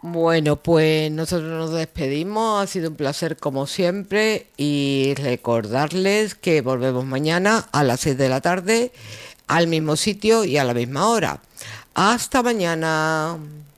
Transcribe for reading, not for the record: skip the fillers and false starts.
Bueno, pues nosotros nos despedimos, ha sido un placer como siempre y recordarles que volvemos mañana a las 6 de la tarde al mismo sitio y a la misma hora. Hasta mañana.